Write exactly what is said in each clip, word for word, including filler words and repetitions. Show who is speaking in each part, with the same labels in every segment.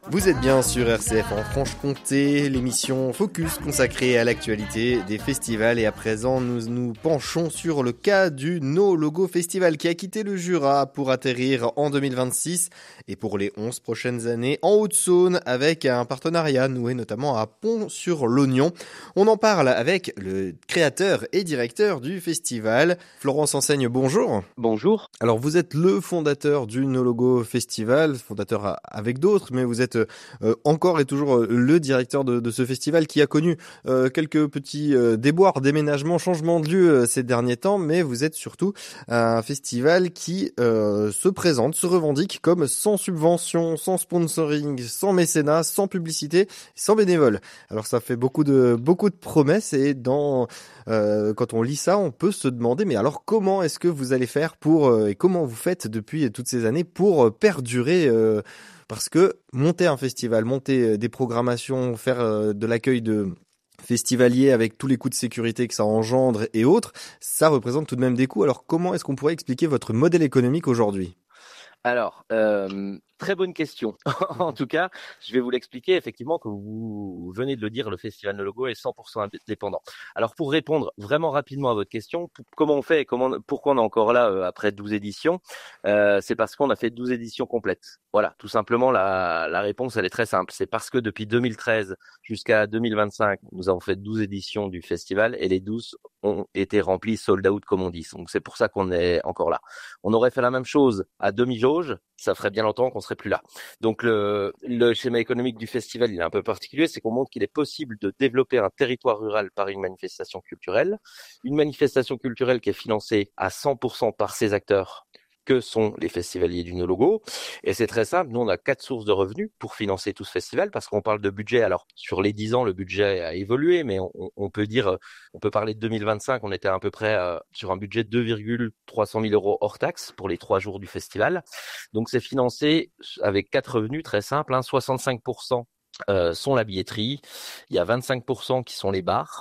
Speaker 1: Vous êtes bien sur R C F en Franche-Comté, l'émission Focus consacrée à l'actualité des festivals. Et à présent, nous nous penchons sur le cas du No Logo Festival qui a quitté le Jura pour atterrir en deux mille vingt-six et pour les onze prochaines années en Haute-Saône avec un partenariat noué notamment à Pont-sur-l'Ognon. On en parle avec le créateur et directeur du festival. Florence Enseigne, bonjour.
Speaker 2: Bonjour.
Speaker 1: Alors vous êtes le fondateur du No Logo Festival, fondateur avec d'autres, mais vous êtes Euh, encore et toujours euh, le directeur de, de ce festival qui a connu euh, quelques petits euh, déboires, déménagements, changements de lieu euh, ces derniers temps, mais vous êtes surtout un festival qui euh, se présente, se revendique comme sans subvention, sans sponsoring, sans mécénat, sans publicité, sans bénévoles. Alors ça fait beaucoup de beaucoup de promesses et dans euh, quand on lit ça, on peut se demander mais alors comment est-ce que vous allez faire pour euh, et comment vous faites depuis toutes ces années pour euh, perdurer euh, Parce que monter un festival, monter des programmations, faire de l'accueil de festivaliers avec tous les coûts de sécurité que ça engendre et autres, ça représente tout de même des coûts. Alors comment est-ce qu'on pourrait expliquer votre modèle économique aujourd'hui ?
Speaker 2: Alors, euh, très bonne question. En tout cas, je vais vous l'expliquer. Effectivement, comme vous venez de le dire, le Festival No Logo est cent pour cent indépendant. Alors, pour répondre vraiment rapidement à votre question, comment on fait et comment, pourquoi on est encore là euh, après douze éditions euh, C'est parce qu'on a fait douze éditions complètes. Voilà, tout simplement, la, la réponse, elle est très simple. C'est parce que depuis deux mille treize jusqu'à deux mille vingt-cinq, nous avons fait douze éditions du festival et les douze ont été remplies sold out, comme on dit. Donc, c'est pour ça qu'on est encore là. On aurait fait la même chose à demi-jauge, ça ferait bien longtemps qu'on serait plus là. Donc le, le schéma économique du festival, il est un peu particulier, c'est qu'on montre qu'il est possible de développer un territoire rural par une manifestation culturelle, une manifestation culturelle qui est financée à cent pour cent par ses acteurs, que sont les festivaliers du No Logo. Et c'est très simple, nous on a quatre sources de revenus pour financer tout ce festival, parce qu'on parle de budget. Alors sur les dix ans, le budget a évolué, mais on, on peut dire, on peut parler de deux mille vingt-cinq, on était à peu près euh, sur un budget de deux virgule trois cent mille euros hors taxe pour les trois jours du festival. Donc c'est financé avec quatre revenus très simples, hein. soixante-cinq pour cent euh, sont la billetterie, il y a vingt-cinq pour cent qui sont les bars.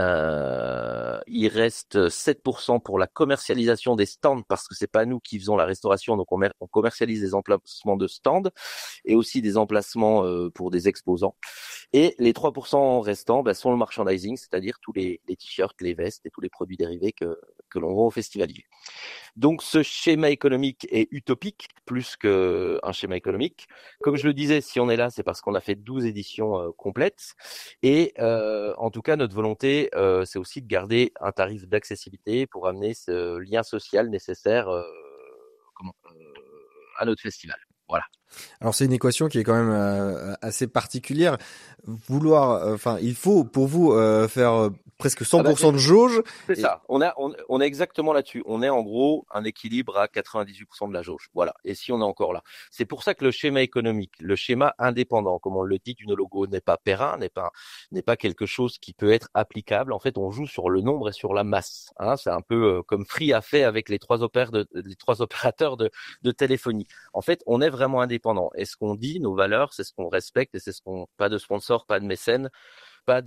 Speaker 2: Euh, il reste sept pour cent pour la commercialisation des stands, parce que c'est pas nous qui faisons la restauration, donc on, mer- on commercialise des emplacements de stands et aussi des emplacements euh, pour des exposants. Et les trois pour cent restants bah, sont le merchandising, c'est-à-dire tous les, les t-shirts, les vestes et tous les produits dérivés que, que l'on vend au festivalier. Donc ce schéma économique est utopique plus qu'un schéma économique. Comme je le disais, si on est là, c'est parce qu'on a fait douze éditions euh, complètes. Et euh, en tout cas, notre volonté, euh, c'est aussi de garder un tarif d'accessibilité pour amener ce lien social nécessaire euh, comment, euh, à notre festival. Voilà.
Speaker 1: Alors c'est une équation qui est quand même euh, assez particulière. Vouloir, enfin, euh, il faut pour vous euh, faire euh, presque cent pour cent ah bah, de jauge.
Speaker 2: C'est et... ça. On a, on, on est exactement là-dessus. On est en gros un équilibre à quatre-vingt-dix-huit pour cent de la jauge. Voilà. Et si on est encore là, c'est pour ça que le schéma économique, le schéma indépendant, comme on le dit, du No Logo, n'est pas périn, n'est pas, n'est pas quelque chose qui peut être applicable. En fait, on joue sur le nombre et sur la masse. Hein, c'est un peu euh, comme Free a fait avec les trois opérateurs de, les trois opérateurs de, de téléphonie. En fait, on est vraiment indépendant. Et ce qu'on dit, nos valeurs, c'est ce qu'on respecte et c'est ce qu'on, pas de sponsor, pas de mécène, pas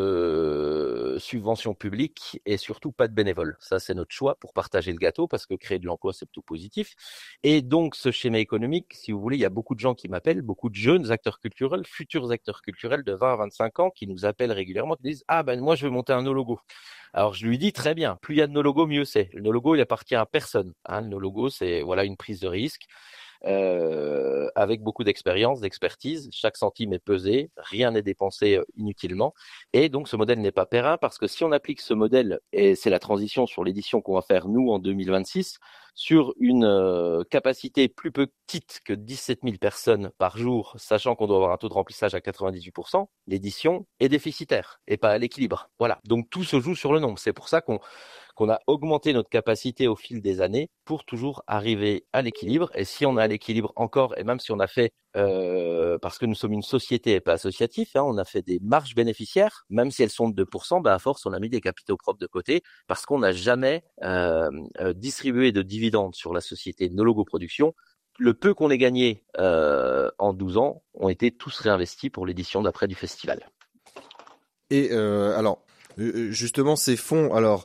Speaker 2: de subvention publique et surtout pas de bénévoles. Ça, c'est notre choix pour partager le gâteau, parce que créer de l'emploi, c'est plutôt positif. Et donc, ce schéma économique, si vous voulez, il y a beaucoup de gens qui m'appellent, beaucoup de jeunes acteurs culturels, futurs acteurs culturels de vingt à vingt-cinq ans, qui nous appellent régulièrement, qui disent « Ah ben moi, je veux monter un No Logo ». Alors, je lui dis très bien, plus il y a de No Logo, mieux c'est. Le No Logo, il appartient à personne. Hein, le No Logo, c'est voilà une prise de risque. Euh, avec beaucoup d'expérience, d'expertise. Chaque centime est pesé, rien n'est dépensé inutilement. Et donc, ce modèle n'est pas périn, parce que si on applique ce modèle, et c'est la transition sur l'édition qu'on va faire nous en deux mille vingt-six, sur une euh, capacité plus petite que dix-sept mille personnes par jour, sachant qu'on doit avoir un taux de remplissage à quatre-vingt-dix-huit pour cent, l'édition est déficitaire et pas à l'équilibre. Voilà. Donc, tout se joue sur le nombre. C'est pour ça qu'on qu'on a augmenté notre capacité au fil des années pour toujours arriver à l'équilibre. Et si on est à l'équilibre encore, et même si on a fait, euh, parce que nous sommes une société et pas associatif, hein, on a fait des marges bénéficiaires, même si elles sont de deux pour cent, bah à force, on a mis des capitaux propres de côté, parce qu'on n'a jamais euh, euh, distribué de dividendes sur la société No Logo Production. Le peu qu'on ait gagné euh, en douze ans ont été tous réinvestis pour l'édition d'après du festival.
Speaker 1: Et euh, alors, justement, ces fonds, alors...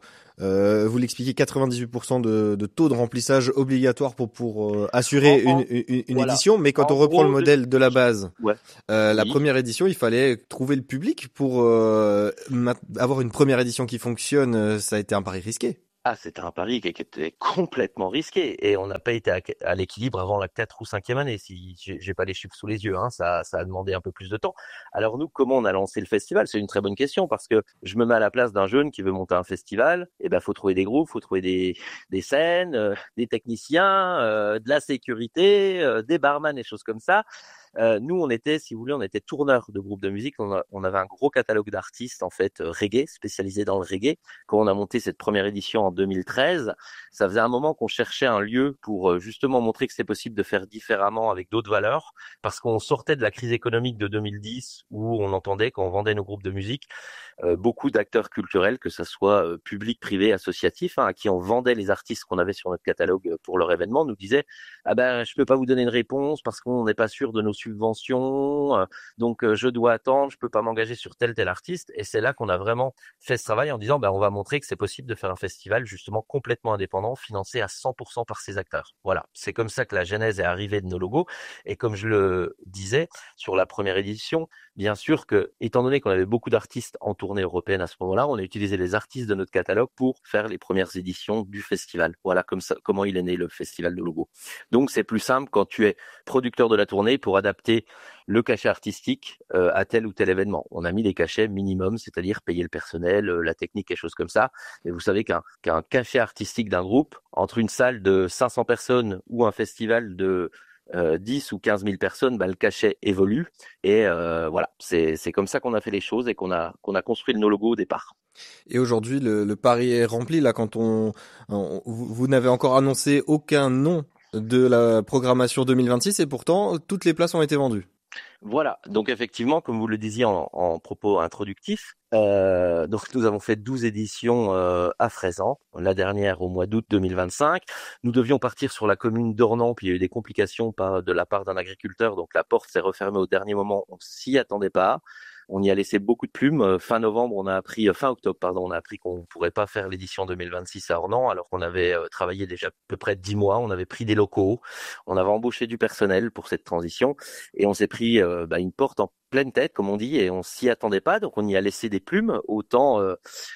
Speaker 1: Euh, vous l'expliquez, quatre-vingt-dix-huit pour cent de, de taux de remplissage obligatoire pour pour euh, assurer
Speaker 2: En,
Speaker 1: une,
Speaker 2: en,
Speaker 1: une, une
Speaker 2: voilà.
Speaker 1: édition. Mais quand
Speaker 2: En
Speaker 1: on reprend le
Speaker 2: gros,
Speaker 1: modèle de la
Speaker 2: depuis,
Speaker 1: base,
Speaker 2: ouais,
Speaker 1: euh, la
Speaker 2: oui.
Speaker 1: première édition, il fallait trouver le public pour euh, ma- avoir une première édition qui fonctionne. euh, Ça a été un pari risqué.
Speaker 2: Ah, c'était un pari qui qui était complètement risqué et on n'a pas été à, à l'équilibre avant la quatre ou cinquième année. Si j'ai j'ai pas les chiffres sous les yeux, hein, ça, ça a demandé un peu plus de temps. Alors nous, comment on a lancé le festival? C'est une très bonne question parce que je me mets à la place d'un jeune qui veut monter un festival. Eh ben, faut trouver des groupes, faut trouver des des scènes, euh, des techniciens, euh, de la sécurité, euh, des barman et choses comme ça. Euh, nous, on était, si vous voulez, on était tourneurs de groupes de musique. On, a- on avait un gros catalogue d'artistes en fait euh, reggae, spécialisés dans le reggae. Quand on a monté cette première édition en deux mille treize, ça faisait un moment qu'on cherchait un lieu pour euh, justement montrer que c'est possible de faire différemment avec d'autres valeurs, parce qu'on sortait de la crise économique de deux mille dix où on entendait quand on vendait nos groupes de musique euh, beaucoup d'acteurs culturels, que ça soit euh, public, privé, associatif, hein, à qui on vendait les artistes qu'on avait sur notre catalogue euh, pour leur événement, nous disaient ah ben je peux pas vous donner une réponse parce qu'on n'est pas sûr de nos subventions, euh, donc euh, je dois attendre, je peux pas m'engager sur tel tel artiste. Et c'est là qu'on a vraiment fait ce travail en disant ben on va montrer que c'est possible de faire un festival justement complètement indépendant, financé à cent pour cent par ces acteurs. Voilà, c'est comme ça que la genèse est arrivée de nos logos. Et comme je le disais sur la première édition, bien sûr que, étant donné qu'on avait beaucoup d'artistes en tournée européenne à ce moment-là, on a utilisé les artistes de notre catalogue pour faire les premières éditions du festival. Voilà comme ça, comment il est né le festival de logo. Donc c'est plus simple quand tu es producteur de la tournée pour adapter le cachet artistique euh, à tel ou tel événement. On a mis des cachets minimum, c'est-à-dire payer le personnel, euh, la technique et choses comme ça. Et vous savez qu'un qu'un cachet artistique d'un groupe, entre une salle de cinq cents personnes ou un festival de euh, dix ou quinze mille personnes, bah, le cachet évolue. Et euh, voilà, c'est c'est comme ça qu'on a fait les choses et qu'on a qu'on a construit nos logos au départ.
Speaker 1: Et aujourd'hui, le, le pari est rempli. Là, quand on, on- vous, vous n'avez encore annoncé aucun nom de la programmation deux mille vingt-six, et pourtant toutes les places ont été vendues.
Speaker 2: Voilà, donc effectivement, comme vous le disiez en, en propos introductif, euh, donc nous avons fait douze éditions euh, à Fraisan, la dernière au mois d'août deux mille vingt-cinq. Nous devions partir sur la commune d'Ornans, puis il y a eu des complications par, de la part d'un agriculteur, donc la porte s'est refermée au dernier moment, on s'y attendait pas. On y a laissé beaucoup de plumes. Euh, Fin novembre, on a appris, euh, fin octobre, pardon, on a appris qu'on pourrait pas faire l'édition deux mille vingt-six à Ornans, alors qu'on avait euh, travaillé déjà à peu près dix mois. On avait pris des locaux, on avait embauché du personnel pour cette transition, et on s'est pris euh, bah, une porte en pleine tête, comme on dit, et on s'y attendait pas. Donc on y a laissé des plumes, autant euh,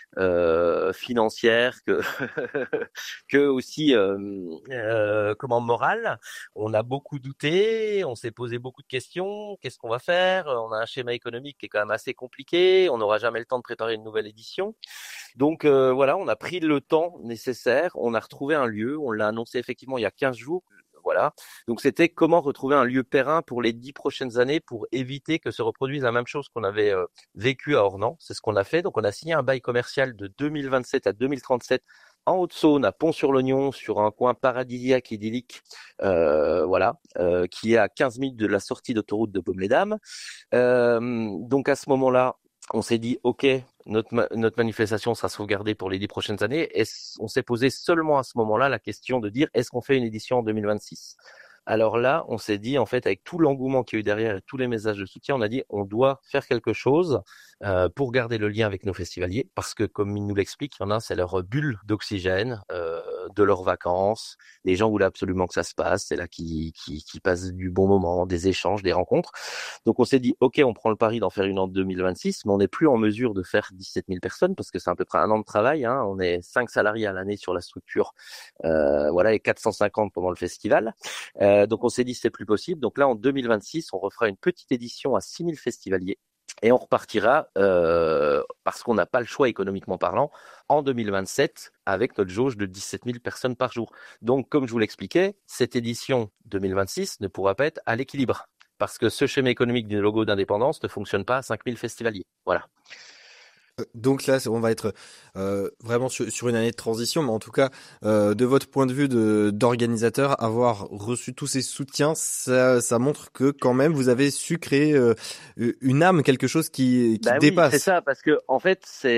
Speaker 2: euh, financières que que aussi euh, euh, comment morale. On a beaucoup douté, on s'est posé beaucoup de questions. Qu'est-ce qu'on va faire? On a un schéma économique qui est quand même assez compliqué. On n'aura jamais le temps de préparer une nouvelle édition. Donc euh, voilà, on a pris le temps nécessaire. On a retrouvé un lieu. On l'a annoncé effectivement il y a quinze jours. Voilà. Donc c'était comment retrouver un lieu périn pour les dix prochaines années pour éviter que se reproduise la même chose qu'on avait euh, vécu à Ornans. C'est ce qu'on a fait. Donc on a signé un bail commercial de deux mille vingt-sept à deux mille trente-sept en Haute-Saône, à Pont-sur-l'Oignon, sur un coin paradisiaque, idyllique, euh, voilà, euh, qui est à quinze minutes de la sortie d'autoroute de Baume-les-Dames. Euh, donc à ce moment-là, on s'est dit, ok, notre, ma- notre manifestation sera sauvegardée pour les dix prochaines années. Et on s'est posé seulement à ce moment-là la question de dire, est-ce qu'on fait une édition en deux mille vingt-six? Alors là, on s'est dit, en fait, avec tout l'engouement qu'il y a eu derrière et tous les messages de soutien, on a dit, on doit faire quelque chose euh, pour garder le lien avec nos festivaliers, parce que comme ils nous l'expliquent, il y en a, c'est leur bulle d'oxygène, euh, de leurs vacances. Les gens voulaient absolument que ça se passe. C'est là qu'ils qui, qui passent du bon moment, des échanges, des rencontres. Donc on s'est dit, ok, on prend le pari d'en faire une en deux mille vingt-six, mais on n'est plus en mesure de faire dix-sept mille personnes, parce que c'est à peu près un an de travail. Hein. On est cinq salariés à l'année sur la structure, euh, voilà, et quatre cent cinquante pendant le festival. Euh, donc on s'est dit c'est plus possible. Donc là en deux mille vingt-six, on refera une petite édition à six mille festivaliers et on repartira euh, parce qu'on n'a pas le choix économiquement parlant en deux mille vingt-sept avec notre jauge de dix-sept mille personnes par jour. Donc comme je vous l'expliquais, cette édition deux mille vingt-six ne pourra pas être à l'équilibre parce que ce schéma économique du logo d'indépendance ne fonctionne pas à cinq mille festivaliers. Voilà.
Speaker 1: Euh, Donc là, on va être euh, vraiment sur, sur une année de transition, mais en tout cas, euh, de votre point de vue de, d'organisateur, avoir reçu tous ces soutiens, ça, ça montre que quand même vous avez su créer euh, une âme, quelque chose qui, qui
Speaker 2: Bah oui, c'est
Speaker 1: dépasse.
Speaker 2: ça, parce que en fait, c'est euh,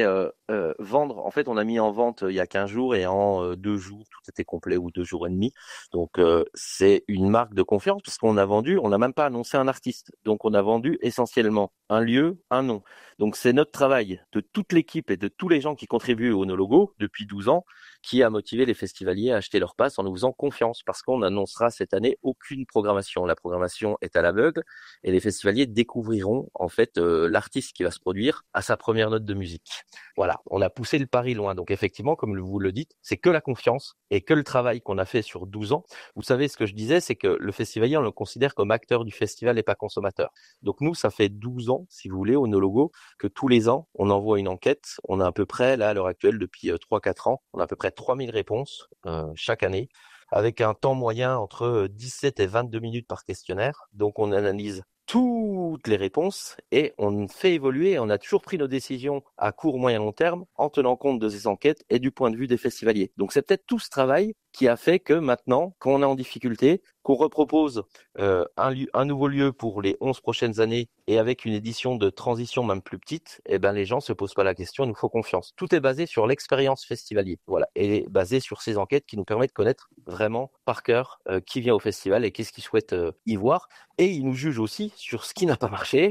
Speaker 2: euh, vendre. En fait, on a mis en vente euh, il y a quinze jours et en euh, deux jours, tout était complet ou deux jours et demi. Donc, euh, c'est une marque de confiance parce qu'on a vendu, on n'a même pas annoncé un artiste. Donc, on a vendu essentiellement un lieu, un nom. Donc, c'est notre travail de toute l'équipe et de tous les gens qui contribuent au No Logo depuis douze ans qui a motivé les festivaliers à acheter leur passe en nous faisant confiance parce qu'on annoncera cette année aucune programmation. La programmation est à l'aveugle et les festivaliers découvriront en fait euh, l'artiste qui va se produire à sa première note de musique. Voilà, on a poussé le pari loin. Donc effectivement, comme vous le dites, c'est que la confiance et que le travail qu'on a fait sur douze ans. Vous savez, ce que je disais, c'est que le festivalier, on le considère comme acteur du festival et pas consommateur. Donc nous, ça fait douze ans, si vous voulez, au No Logo, que tous les ans, on envoie une enquête. On a à peu près, là, à l'heure actuelle, depuis euh, trois quatre ans, on a à peu près trois mille réponses euh, chaque année, avec un temps moyen entre dix-sept et vingt-deux minutes par questionnaire. Donc on analyse toutes les réponses et on fait évoluer, on a toujours pris nos décisions à court, moyen, long terme en tenant compte de ces enquêtes et du point de vue des festivaliers. Donc c'est peut-être tout ce travail qui a fait que maintenant, quand on est en difficulté, qu'on repropose euh, un, lieu, un nouveau lieu pour les onze prochaines années et avec une édition de transition même plus petite, eh ben les gens se posent pas la question, il nous faut confiance. Tout est basé sur l'expérience festivalier, voilà, et basé sur ces enquêtes qui nous permettent de connaître vraiment par cœur euh, qui vient au festival et qu'est-ce qu'il souhaite euh, y voir. Et ils nous jugent aussi sur ce qui n'a pas marché,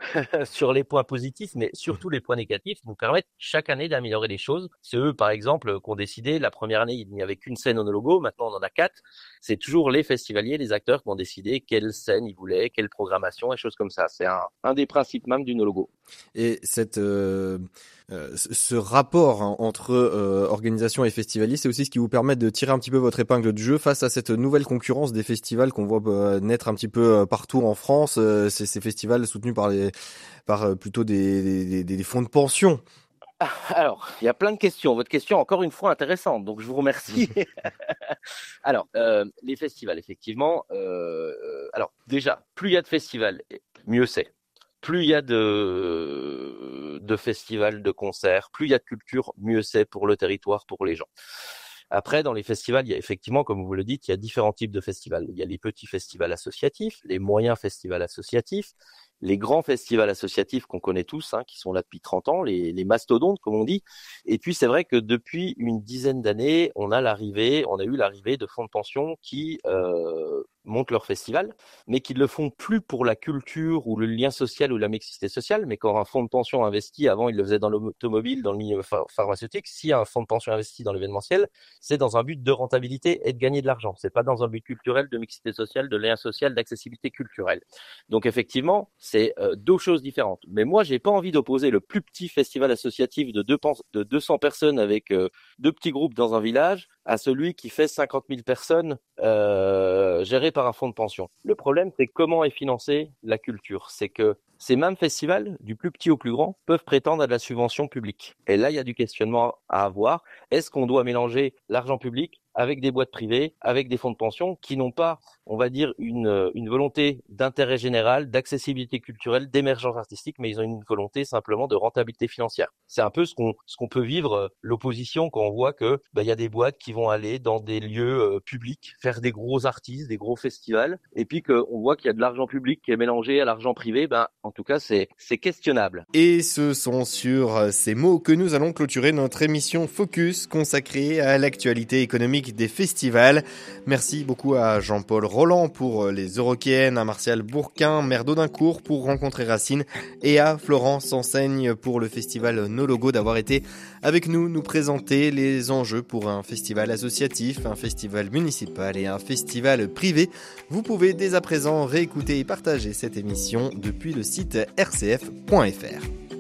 Speaker 2: sur les points positifs, mais surtout les points négatifs, nous permettent chaque année d'améliorer les choses. C'est eux, par exemple, qui ont décidé, la première année, il n'y avait qu'une scène au No Logo, maintenant on en a quatre. C'est toujours les festivaliers, les acteurs qui ont décidé quelle scène ils voulaient, quelle programmation et choses comme ça. C'est un, un des principes même du No Logo.
Speaker 1: Et cette, euh, euh, ce rapport hein, entre euh, organisation et festivalier, c'est aussi ce qui vous permet de tirer un petit peu votre épingle du jeu face à cette nouvelle concurrence des festivals qu'on voit euh, naître un petit peu euh, partout en France. Euh, c'est ces festivals soutenus par les, par euh, plutôt des, des, des, des fonds de pension.
Speaker 2: Alors, il y a plein de questions. Votre question, encore une fois, intéressante. Donc, je vous remercie. Alors, euh, les festivals, effectivement. Euh, alors, déjà, plus il y a de festivals, mieux c'est. Plus il y a de, de festivals, de concerts, plus il y a de culture, mieux c'est pour le territoire, pour les gens. Après, dans les festivals, il y a effectivement, comme vous le dites, il y a différents types de festivals. Il y a les petits festivals associatifs, les moyens festivals associatifs, les grands festivals associatifs qu'on connaît tous, hein, qui sont là depuis trente ans, les, les mastodontes, comme on dit. Et puis, c'est vrai que depuis une dizaine d'années, on a l'arrivée, on a eu l'arrivée de fonds de pension qui euh, montent leur festival, mais qui ne le font plus pour la culture ou le lien social ou la mixité sociale, mais quand un fonds de pension investit, avant, il le faisait dans l'automobile, dans le milieu ph- pharmaceutique. Si un fonds de pension investit dans l'événementiel, c'est dans un but de rentabilité et de gagner de l'argent. C'est pas dans un but culturel, de mixité sociale, de lien social, d'accessibilité culturelle. Donc, effectivement, c'est euh, deux choses différentes. Mais moi, j'ai pas envie d'opposer le plus petit festival associatif de, deux, de deux cents personnes avec euh, deux petits groupes dans un village à celui qui fait cinquante mille personnes euh, géré par un fonds de pension. Le problème, c'est comment est financée la culture. C'est que ces mêmes festivals, du plus petit au plus grand, peuvent prétendre à de la subvention publique. Et là, il y a du questionnement à avoir. Est-ce qu'on doit mélanger l'argent public avec des boîtes privées, avec des fonds de pension qui n'ont pas, on va dire, une, une volonté d'intérêt général, d'accessibilité culturelle, d'émergence artistique, mais ils ont une volonté simplement de rentabilité financière. C'est un peu ce qu'on, ce qu'on peut vivre, l'opposition, quand on voit que bah, y a des boîtes qui vont aller dans des lieux euh, publics, faire des gros artistes, des gros festivals, et puis qu'on voit qu'il y a de l'argent public qui est mélangé à l'argent privé. Ben, en tout cas, c'est, c'est questionnable.
Speaker 1: Et ce sont sur ces mots que nous allons clôturer notre émission Focus consacrée à l'actualité économique des festivals. Merci beaucoup à Jean-Paul Roland pour les Eurokéennes, à Martial Bourquin, maire d'Audincourt pour Rencontrer Racine et à Florence Enseigne pour le festival No Logo d'avoir été avec nous, nous présenter les enjeux pour un festival associatif, un festival municipal et un festival privé. Vous pouvez dès à présent réécouter et partager cette émission depuis le site r c f point f r.